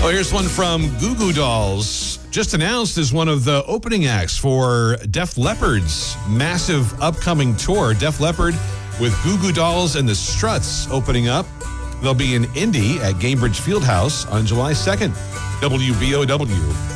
Oh, here's one from Goo Goo Dolls. Just announced as one of the opening acts for Def Leppard's massive upcoming tour. Def Leppard with Goo Goo Dolls and the Struts opening up. They'll be in Indy at Gainbridge Fieldhouse on July 2nd. WBOW.